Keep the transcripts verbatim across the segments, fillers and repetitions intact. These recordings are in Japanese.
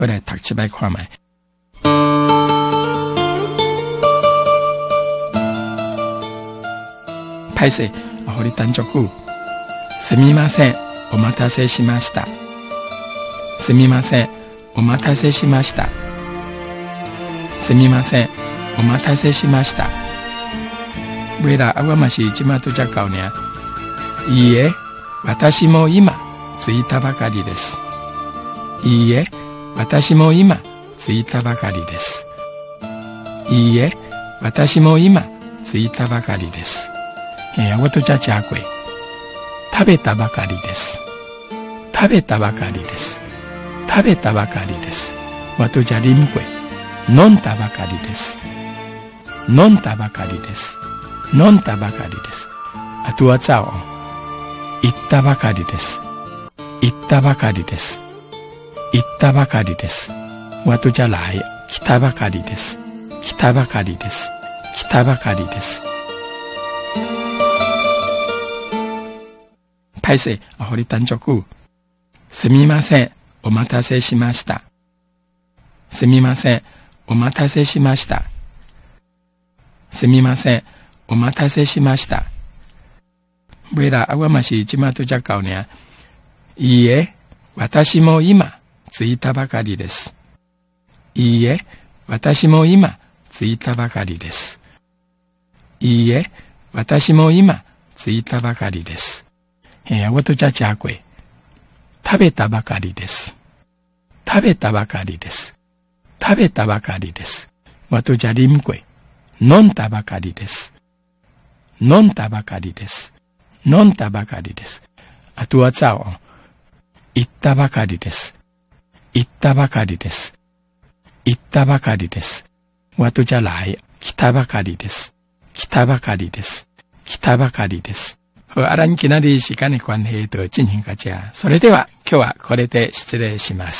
我来读一摆看卖。歹势，我互你等足久。すみません、お待たせしました。すみません、お待たせしました。すみません、お待たせしました。未来我嘛是今麦都才到呢。いいえ、私も今着いたばかりです。いいえ、私も今着いたばかりです。いいえ、私も今着いたばかりです。えー、我都才食過。食べたばかりです。食べたばかりです。食べたばかりです。我都才飲過。飲んだばかりです。飲んだばかりです。飲んだばかりです。あとは走哦。行ったばかりです。行ったばかりです。行ったばかりです。我都才来。来たばかりです。来たばかりです。来たばかりです。歹勢、あほり等足久。すみません、お待たせしました。すみません、お待たせしました。すみません、お待たせしました。未来我嘛是今麦都才到呢。いいえ、私も今着いたばかりです。いいえ、私も今着いたばかりです。いいえ、私も今着いたばかりです。えー、我都才食過。食べたばかりです。食べたばかりです。食べたばかりです。我都才飲過。飲んだばかりです。飲んだばかりです。飲んだばかりです。あとは走哦。行ったばかりです。行ったばかりです。行ったばかりです。我都才来。来たばかりです。来たばかりです。来たばかりです。あらんきなり時間の関係と進行がじゃ。それでは今日はこれで失礼します。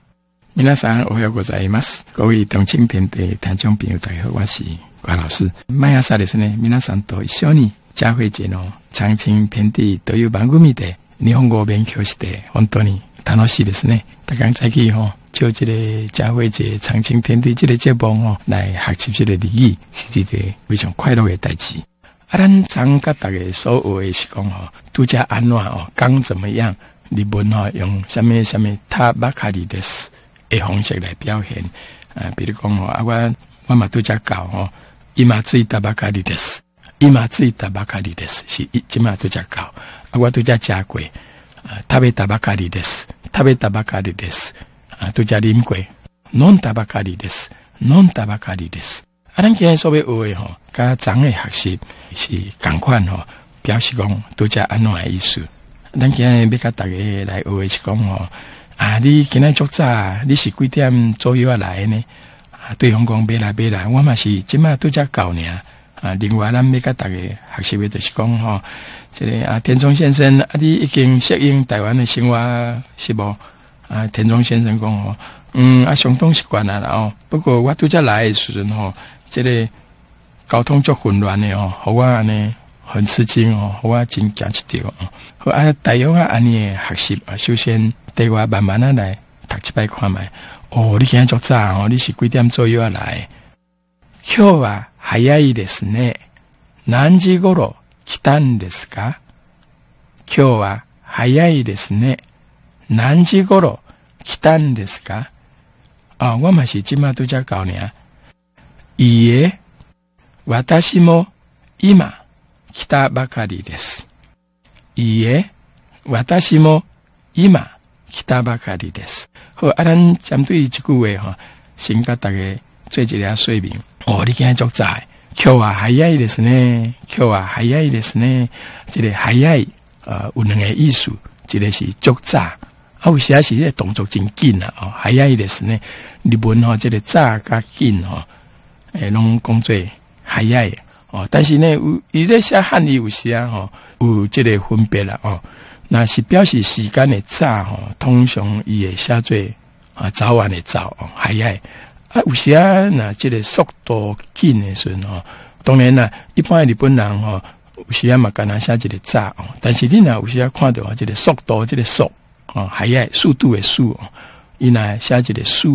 皆さんおはようございます。各位同青天地聽眾朋友大家好，我是瓜老師。毎朝ですね、皆さんと一緒に教会寺の長青天地という番組で日本語を勉強して本当に楽しいですね。大家再去吼，就这个教会这长青天地这个节目吼来学習這個禮儀，是一個非常快樂的代志。啊，咱常甲大家所有的是講吼，拄則安怎哦，講怎麼樣？日文吼用什麼什麼他巴卡里的的方式來表現。啊，比如講吼，啊我我嘛拄則教吼，今着いたばかりです。今着いたばかりです。是今拄則教。啊，我拄則食過。啊，食べたばかりです。食べたばかりです。啊，拄則飲過。飲んだばかりです。飲んだばかりです。啊，咱今日所要學的吼，甲昨的學習是同款吼，表示講拄則安怎的意思。咱今日要甲大家來學的是講吼，啊，你今日足早，你是幾點左右啊來呢？啊，對方講要來要來，我嘛是今麥拄則到呢。啊，另外咱要甲大家學習的就是講吼，這個啊田中先生啊，你已經適應台灣的生活是無？啊，田中先生講吼，嗯，啊相當習慣啊啦哦。不過我拄則來的時陣吼，這個交通足混亂的哦，互我安尼很吃驚哦，互我真驚一跳哦。好啊，大約啊安尼學習啊，首先對我慢慢啊來讀一擺看賣。哦，你今日足早哦，你是幾點左右啊來？今日は早いですね。何時頃来たんですか？今日は早いですね。何時頃来たんですか？あ、我嘛是今拄則到呢。いいえ、私も今来たばかりです。いいえ、私も今来たばかりです。好，啊，咱針對這句話吼，先甲大家做一個說明。哦，你今日足早。今日は早いですね。今日は早いですね。這個早い，呃，有兩個意思，一個是足早，啊，有時啊是這個動作真緊啊。哦，早いですね。日文吼，這個早甲緊吼，誒，攏講做早い哦。但是呢，有伊咧寫漢語有時啊吼，有這個分別啦哦。那是表示時間的早吼，通常伊會寫做啊早晚的早哦，早い。啊，有時啊，那這個速度緊的時陣吼，當然啦，一般的日本人吼，有時啊嘛，敢若寫這個早哦。但是你若有時啊看到這個速度，這個速哦，早い速度的速哦，伊若寫這個速。